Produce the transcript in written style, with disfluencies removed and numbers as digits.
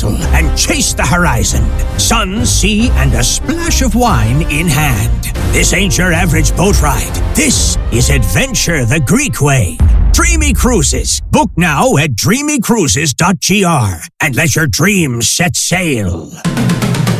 vessel and chase the horizon. Sun, sea, and a splash of wine in hand. This ain't your average boat ride. This is adventure the Greek way. Dreamy Cruises. Book now at dreamycruises.gr and let your dreams set sail.